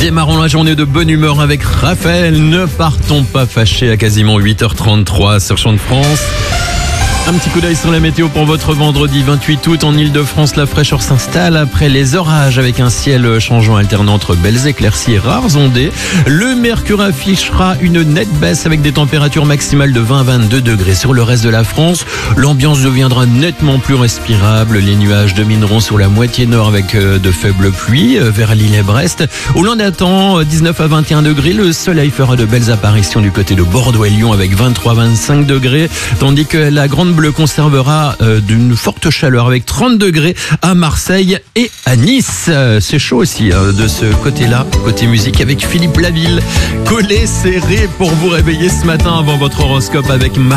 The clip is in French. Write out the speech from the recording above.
Démarrons la journée de bonne humeur avec Raphaël. Ne partons pas fâchés à quasiment 8h33 sur Chant de France. Un petit coup d'œil sur la météo pour votre vendredi 28 août. En Ile-de-France, la fraîcheur s'installe après les orages avec un ciel changeant alternant entre belles éclaircies et rares ondées. Le mercure affichera une nette baisse avec des températures maximales de 20 à 22 degrés sur le reste de la France. L'ambiance deviendra nettement plus respirable. Les nuages domineront sur la moitié nord avec de faibles pluies vers Lille et Brest. Où l'on attend 19 à 21 degrés. Le soleil fera de belles apparitions du côté de Bordeaux et Lyon avec 23 à 25 degrés. Tandis que la Grande Bleu conservera d'une forte chaleur avec 30 degrés à Marseille et à Nice. C'est chaud aussi de ce côté-là, côté musique avec Philippe Laville. Collé serré pour vous réveiller ce matin avant votre horoscope avec